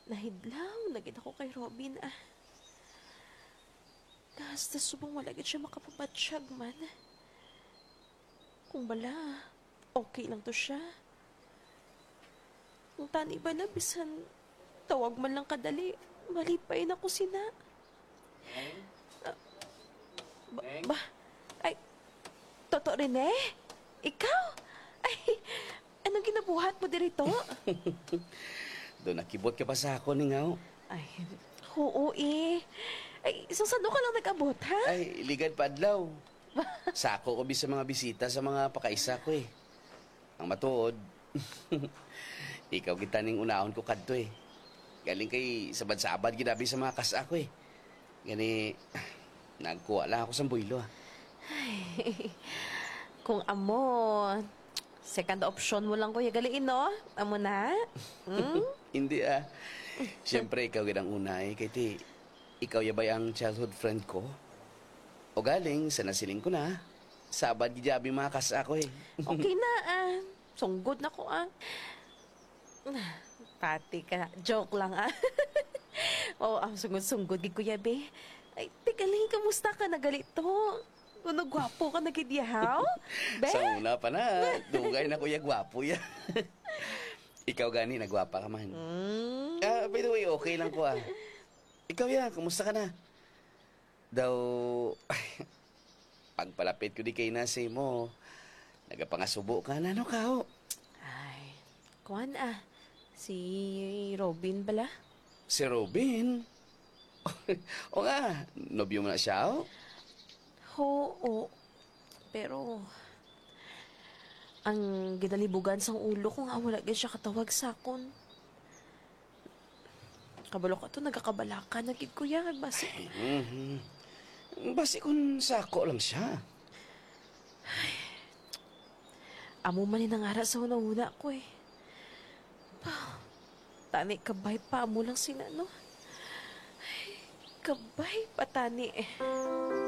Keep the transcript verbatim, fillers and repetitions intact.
Nahidlaw, nagit ako kay Robin ah. Hasta subong wala gid siya makapabatsyag man. Kung bala, okay lang to siya. Kung tani ba na bisan tawag man lang kadali, malipay na ko sina. Ah, ba, ba, ay, Toto Rene? Ikaw? Ay, anong ginabuhat mo dirito? Doon nakibot ka pa sa ako, Ningaw. Ay, oo eh. Ay, susado ka lang nag-abot, ha? Ay, ligad pa adlaw. Sako ko bis sa mga bisita sa mga pakaisa ko eh. Ang matuod, ikaw kita ning unahon ko kadto eh. Galing kay sabad-sabad ginabi sa mga kasa ko eh. Gani, nagkuha lang ako sa buylo ah. Ay, kung amo, second option mo lang kuya galiin, no? Amo na? Hmm? Hindi ah. Siyempre, ikaw gidang una eh. Kaya ti, ikaw yabay ang childhood friend ko. O galing, sa nasiling ko na. Sabad gijabi mga kasa ko eh. Okay na, ah. Sunggod na ko, ah. Pati ka. Joke lang, ah. Oo, ang sunggod-sunggod, gid kuya, be. Ay, teka lang, kamusta ka na galito? Kung nagwapo ka na gidiyahaw? Be? Sa una pa na, dugay na kuya gwapo ya. Ikaw gani, nagwapa ka man. Mm. Ah, by the way, okay lang ko ah. Ikaw ya, kumusta ka na? Daw, pagpalapit ko di kay nasi mo, nagapangasubo ka na, no kao? Ay, kuhan, ah. Si Robin bala? Si Robin? O nga, nobyo mo na siya, oh? Oo. Pero, ang ginalibugan sa ulo ko nga wala gid siya katawag sa akon. Kabalo ka to, nagkakabalaka na gid kuya. Basi, Mm-hmm. Basi kung sako lang siya. amo man ni nangara sa una-una ko eh. Ah, tani kabay pa, amo lang sila, no? Ay, kabay pa tani eh.